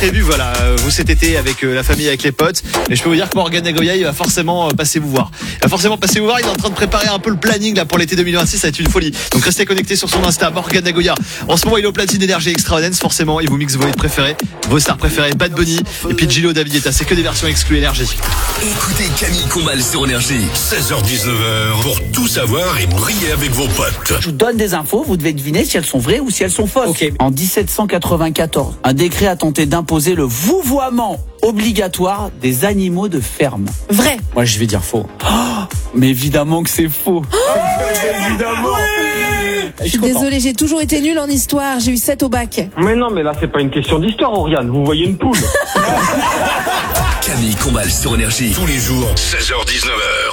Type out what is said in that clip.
prévu, voilà, vous cet été avec la famille, avec les potes. Et je peux vous dire que Morgan Nagoya, il va forcément passer vous voir. Il est en train de préparer un peu le planning là pour l'été 2026, ça va être une folie. Donc restez connectés sur son Insta, Morgan Nagoya. En ce moment, il est au platine d'énergie Extra Dance, forcément, il vous mixe vos hits préférés, vos stars préférées, Bad Bunny et puis Gillo David. C'est que des versions exclues énergie. Écoutez Camille Combal sur Énergie. 16h-19h pour tout savoir et briller avec vos potes. Je vous donne des infos, vous devez deviner si elles sont vraies ou si elles sont fausses. Okay. En 1794, un décret a tenté d'imposer le vouvoiement obligatoire des animaux de ferme. Vrai. Moi, je vais dire faux. Oh, mais évidemment que c'est faux. Évidemment. Je suis désolée, j'ai toujours été nulle en histoire. J'ai eu 7 au bac. Mais non, mais là, c'est pas une question d'histoire, Oriane. Vous voyez une poule. Camille Combal sur Énergie. Tous les jours, 16h-19h.